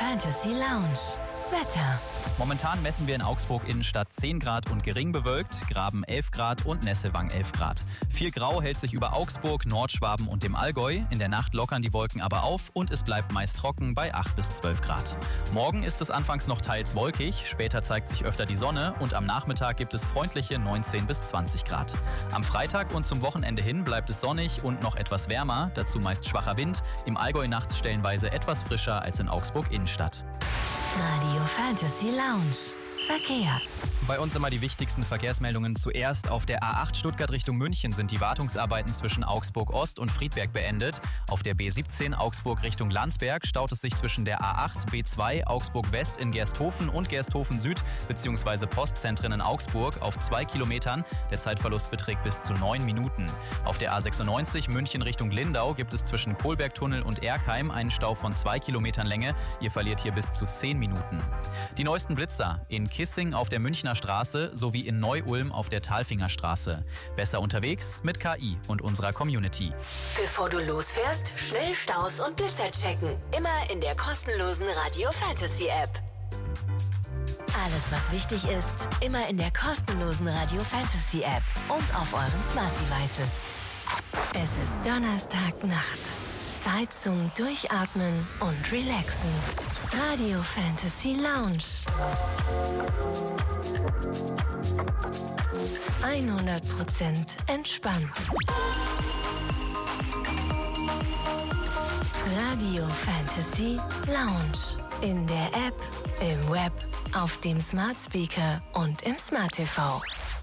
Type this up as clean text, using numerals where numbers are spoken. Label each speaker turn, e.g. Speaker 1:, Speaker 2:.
Speaker 1: Fantasy Lounge. Wetter.
Speaker 2: Momentan messen wir in Augsburg Innenstadt 10 Grad und gering bewölkt, Graben 11 Grad und Nessewang 11 Grad. Viel Grau hält sich über Augsburg, Nordschwaben und dem Allgäu. In der Nacht lockern die Wolken aber auf und es bleibt meist trocken bei 8 bis 12 Grad. Morgen ist es anfangs noch teils wolkig, später zeigt sich öfter die Sonne und am Nachmittag gibt es freundliche 19 bis 20 Grad. Am Freitag und zum Wochenende hin bleibt es sonnig und noch etwas wärmer, dazu meist schwacher Wind, im Allgäu nachts stellenweise etwas frischer als in Augsburg Innenstadt.
Speaker 1: Radio Fantasy Lounge. Verkehr.
Speaker 2: Bei uns immer die wichtigsten Verkehrsmeldungen. Zuerst auf der A8 Stuttgart Richtung München sind die Wartungsarbeiten zwischen Augsburg Ost und Friedberg beendet. Auf der B17 Augsburg Richtung Landsberg staut es sich zwischen der A8 B2 Augsburg West in Gersthofen und Gersthofen Süd bzw. Postzentren in Augsburg auf 2 Kilometern. Der Zeitverlust beträgt bis zu 9 Minuten. Auf der A96 München Richtung Lindau gibt es zwischen Kohlbergtunnel und Erkheim einen Stau von 2 Kilometern Länge. Ihr verliert hier bis zu 10 Minuten. Die neuesten Blitzer in Kissing auf der Münchner Straße sowie in Neu-Ulm auf der Talfingerstraße. Besser unterwegs mit KI und unserer Community.
Speaker 1: Bevor du losfährst, schnell Staus und Blitzer checken. Immer in der kostenlosen Radio Fantasy App. Alles, was wichtig ist, immer in der kostenlosen Radio Fantasy App und auf euren Smart Devices. Es ist Donnerstagnacht. Zeit zum Durchatmen und Relaxen. Radio Fantasy Lounge. 100% entspannt. Radio Fantasy Lounge. In der App, im Web, auf dem Smart Speaker und im Smart TV.